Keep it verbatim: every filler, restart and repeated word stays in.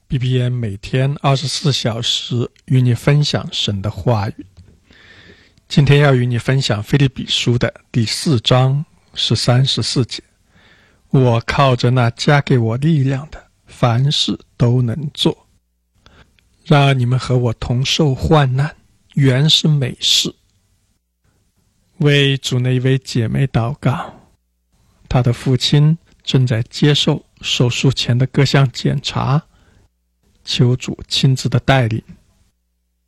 B B N 每天二十四小时与你分享神的话语。今天要与你分享腓立比书的第四章十三、十四节。我靠着那加给我力量的，凡事都能做。然而你们和我同受患难，原是美事。为主内一位姐妹祷告，她的父亲正在接受手术前的各项检查，求主亲自的带领